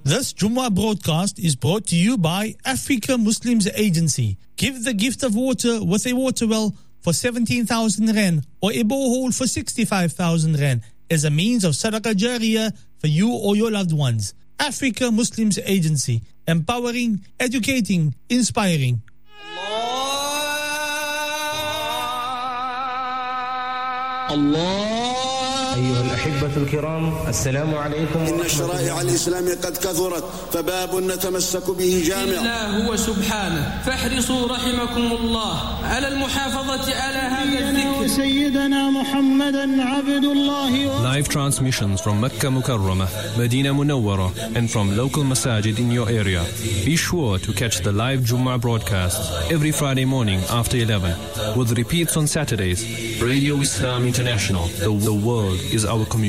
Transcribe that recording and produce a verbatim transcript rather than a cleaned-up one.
This Jummah broadcast is brought to you by Africa Muslims Agency. Give the gift of water with a water well for seventeen thousand rand or a borehole for sixty-five thousand rand as a means of sadaqah jariyah for you or your loved ones. Africa Muslims Agency. Empowering, educating, inspiring. Allah. أيها الأحبة الكرام السلام عليكم. إن الشرائع الإسلامية قد كثرت فباب نتمسك به جامع. الله هو سبحانه فاحرصوا رحمكم الله على المحافظة على هذا الذكر. سيدنا محمدا عبد الله. Live transmissions from Mecca Mukarramah, Medina Munawwara and from local masajid in your area. Be sure to catch the live Jummah broadcasts every Friday morning after eleven with repeats on Saturdays. Radio Islam International, the, the world is our community.